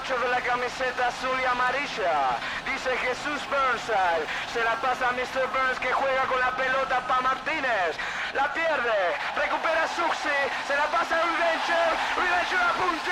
8 de la camiseta azul y amarilla. Dice Jesús Burnside. Se la pasa a Mr. Burns que juega con la pelota para Martínez. La pierde. Recupera Suxi. Se la pasa a Riventure. Riventure apunta.